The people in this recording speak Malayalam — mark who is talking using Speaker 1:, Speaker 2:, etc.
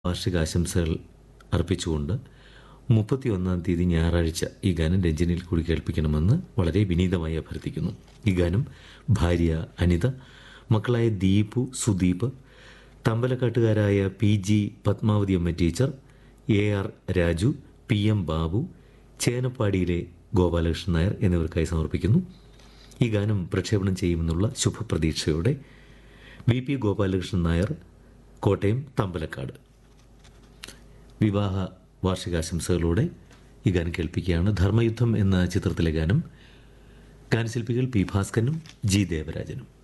Speaker 1: വാർഷികാശംസകൾ അർപ്പിച്ചുകൊണ്ട് 31-ാം തീയതി ഞായറാഴ്ച ഈ ഗാനം രഞ്ജനിയിൽ കൂടി കേൾപ്പിക്കണമെന്ന് വളരെ വിനീതമായി അഭ്യർത്ഥിക്കുന്നു. ഈ ഗാനം ഭാര്യ അനിത, മക്കളായ ദീപു, സുദീപ്, തമ്പലക്കാട്ടുകാരായ PG പത്മാവതി അമ്മ teacher, AR Raju, PM Babu, ചേനപ്പാടിയിലെ Gopalakrishnan Nair എന്നിവർക്കായി സമർപ്പിക്കുന്നു. ഈ ഗാനം പ്രക്ഷേപണം ചെയ്യുമെന്നുള്ള ശുഭപ്രതീക്ഷയോടെ VP ഗോപാലകൃഷ്ണൻ നായർ, കോട്ടയം തമ്പലക്കാട്. വിവാഹ വാർഷികാശംസകളോടെ ഈ ഗാനം കേൾപ്പിക്കുകയാണ്. ധർമ്മയുദ്ധം എന്ന ചിത്രത്തിലെ ഗാനം. ഗാനശില്പികൾ P ഭാസ്കരനും G ദേവരാജനും.